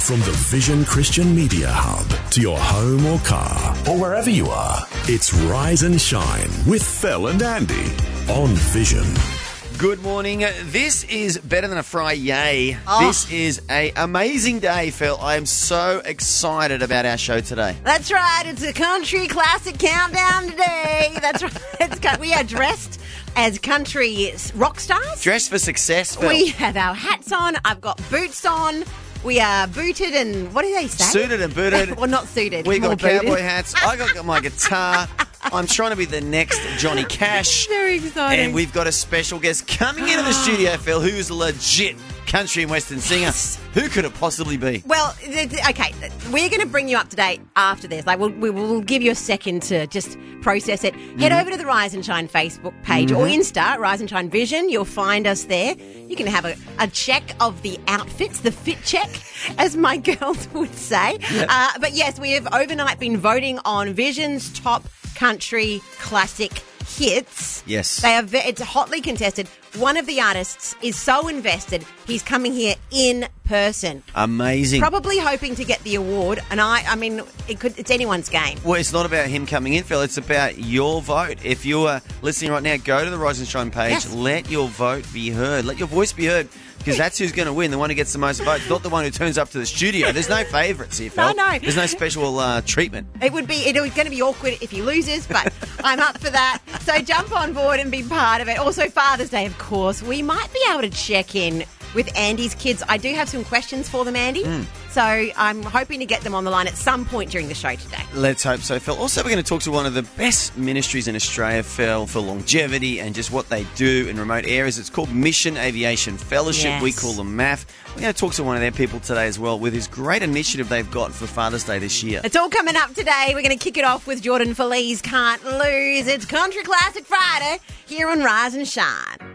From the Vision Christian Media Hub to your home or car or wherever you are, it's Rise and Shine with Phil and Andy on Vision. Good morning. This is better than a Friday. This is an amazing day, Phil. I am so excited about our show today. That's right. It's a country classic countdown today. That's right. We are dressed as country rock stars. Dressed for success, Phil. We have our hats on. I've got boots on. We are booted and, what do they say? Suited and booted. Well, not suited. We got booted. cowboy hats. I got my guitar. I'm trying to be the next Johnny Cash. Very exciting. And we've got a special guest coming into the studio, Phil, who's a legit country and western singer. Yes. Who could it possibly be? Well, okay, we're going to bring you up to date after this. Like, we will give you a second to just process it. Head over to the Rise and Shine Facebook page or Insta, Rise and Shine Vision. You'll find us there. You can have a check of the outfits, the fit check, as my girls would say. Yep. But yes, we have overnight been voting on Vision's top country classic hits. Yes. It's hotly contested. One of the artists is so invested, he's coming here in person. Amazing. Probably hoping to get the award. And I mean, it's anyone's game. Well, it's not about him coming in, Phil. It's about your vote. If you are listening right now, go to the Rise and Shine page. Yes. Let your vote be heard. Let your voice be heard. Because that's who's going to win, the one who gets the most votes, not the one who turns up to the studio. There's no favourites here, Phil. No. There's no special treatment. It's going to be awkward if he loses, but I'm up for that. So jump on board and be part of it. Also, Father's Day, of course. We might be able to check in with Andy's kids. I do have some questions for them, Andy. So I'm hoping to get them on the line at some point during the show today. Let's hope so, Phil. Also, we're going to talk to one of the best ministries in Australia, Phil, for longevity and just what they do in remote areas. It's called Mission Aviation Fellowship. Yes. We call them MAF. We're going to talk to one of their people today as well with this great initiative they've got for Father's Day this year. It's all coming up today. We're going to kick it off with Jordan Feliz, Can't Lose. It's Country Classic Friday here on Rise and Shine.